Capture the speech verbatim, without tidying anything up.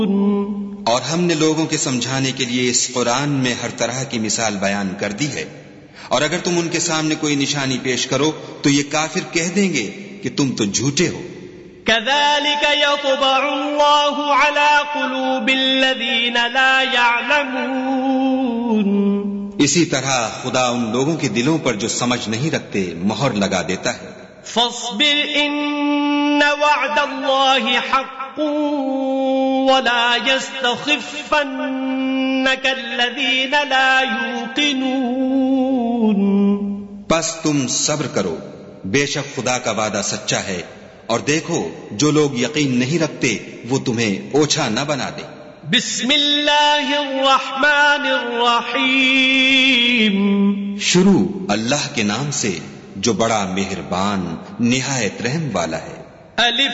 और हमने लोगों के समझाने के लिए इस कुरान में हर तरह की मिसाल बयान कर दी है, और अगर तुम उनके सामने कोई निशानी पेश करो तो ये काफिर कह देंगे कि तुम तो झूठे हो। कज़ालिक यत्बअु अल्लाहु अला क़ुलूबिल्लज़ीन ला यअलमून। इसी तरह खुदा उन लोगों के दिलों पर जो समझ नहीं रखते मोहर लगा देता है। फस्बिर इन्न वअदल्लाहि हक़्क़ुन वला यस्तख़िफ़्फ़न्नक अल्लज़ीन ला यूक़िनून। बस तुम सब्र करो, बेशक खुदा का वादा सच्चा है, और देखो जो लोग यकीन नहीं रखते वो तुम्हें ओछा न बना दे। बिस्मिल्लाहिर्रहमानिर्रहीम। शुरू अल्लाह के नाम से जो बड़ा मेहरबान निहायत रहम वाला है। अलिफ